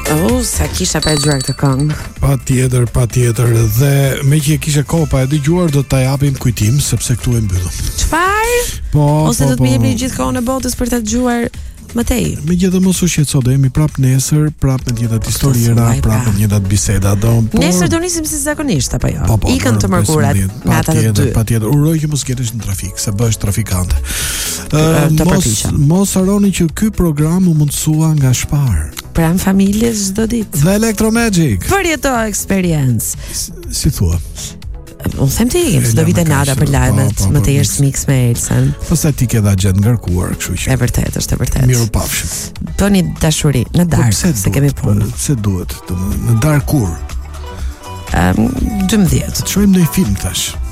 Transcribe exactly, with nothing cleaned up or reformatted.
Oh, sa kisha pa dëgjuar këtë këngë. Patjetër, patjetër. Dhe me që e kisha kohë pa e dëgjuar, do ta japim kujtim sepse këtu e mbyllim. Çfarë? Po, Ose po, do të po. më jepni gjithë kohën e botës për ta dëgjuar më tej. Megjithatë mos u shqetëso, do jemi prap nesër, prap me gjithat historira, Vaj, prap pra. me gjithat biseda. Do por Nesër do nisim si zakonisht apo jo? Po, po, Ikën të mërkurat natat e dy. Patjetër, patjetër. Uroj që mos ketesh në trafik, se bëhesh trafikante. Të Ë mos përpiqem. mos harroni që ky program u mundsua nga Shpar Pran familjes çdo ditë. dhe Electromagic. Përjeto experience. Si thua? Unë them ti, çdo vit e nata për lajmet, Po, po, më po, të po. jesh mix me Elsën. Pastaj ti ke dha gjë ngarkuar, kështu që. E vërtet, është e vërtet. Miru pafshim. Bëni dashuri në Po darkë, pse se duhet? kemi Po, punë. pse duhet? Domethënë, në dark kur? Um, dymbëdhjetë. Të shohim ndonjë film tash.